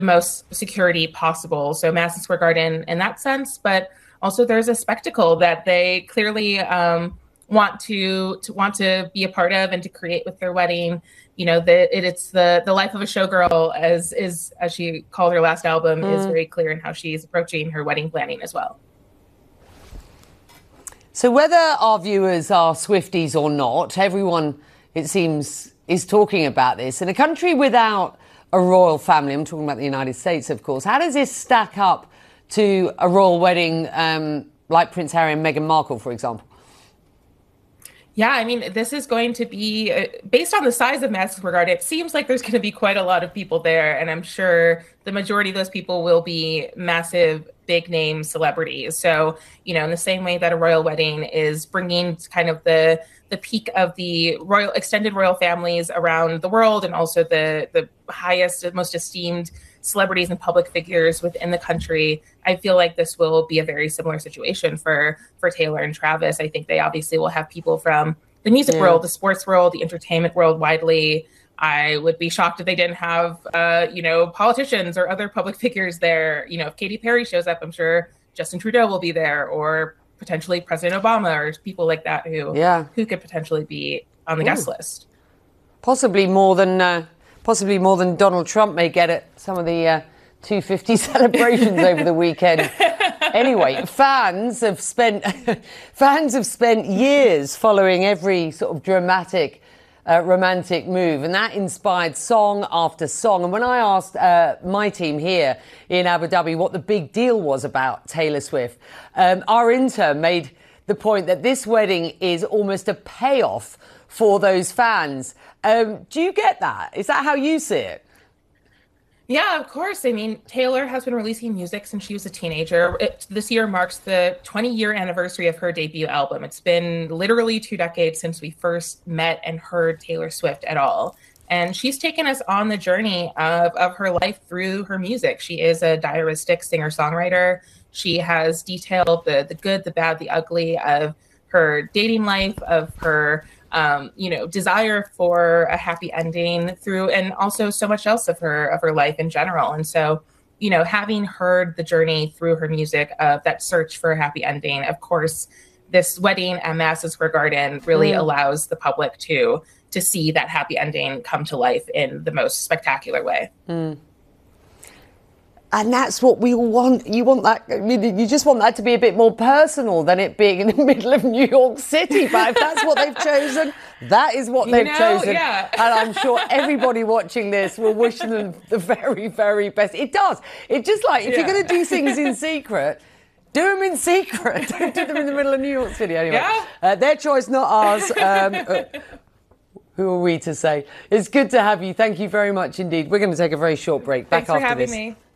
most security possible. So Madison Square Garden in that sense, but also there's a spectacle that they clearly want to be a part of and to create with their wedding. You know, it's the life of a showgirl, as she called her last album, is very clear in how she's approaching her wedding planning as well. So whether our viewers are Swifties or not, everyone, it seems, is talking about this. In a country without a royal family, I'm talking about the United States, of course, how does this stack up to a royal wedding like Prince Harry and Meghan Markle, for example? Yeah, I mean, this is going to be, based on the size of Madison Square Garden, it seems like there's going to be quite a lot of people there. And I'm sure the majority of those people will be massive, big name celebrities. So, you know, in the same way that a royal wedding is bringing kind of the peak of the royal extended royal families around the world, and also the highest, most esteemed celebrities and public figures within the country, I feel like this will be a very similar situation for Taylor and Travis. I think they obviously will have people from the music world, the sports world, the entertainment world widely. I would be shocked if they didn't have, politicians or other public figures there. You know, if Katy Perry shows up, I'm sure Justin Trudeau will be there, or potentially President Obama, or people like that who could potentially be on the guest list. Possibly more than Donald Trump may get at some of the 250 celebrations over the weekend. Anyway, fans have spent years following every sort of dramatic, romantic move, and that inspired song after song. And when I asked my team here in Abu Dhabi what the big deal was about Taylor Swift, our intern made the point that this wedding is almost a payoff for those fans. Do you get that? Is that how you see it? Yeah, of course. I mean, Taylor has been releasing music since she was a teenager. This year marks the 20-year anniversary of her debut album. It's been literally 2 decades since we first met and heard Taylor Swift at all. And she's taken us on the journey of her life through her music. She is a diaristic singer-songwriter. She has detailed the good, the bad, the ugly of her dating life, of her desire for a happy ending through, and also so much else of her life in general. And so, you know, having heard the journey through her music of that search for a happy ending, of course, this wedding at Madison Square Garden really allows the public to see that happy ending come to life in the most spectacular way. And that's what we all want. You want that, I mean, you just want that to be a bit more personal than it being in the middle of New York City. But if that's what they've chosen, that is what they've chosen. Yeah. And I'm sure everybody watching this will wish them the very, very best. It does. It's just like, if you're going to do things in secret, do them in secret. Don't do them in the middle of New York City anyway. Yeah. Their choice, not ours. Who are we to say? It's good to have you. Thank you very much indeed. We're going to take a very short break. Thanks Back for after having this. me.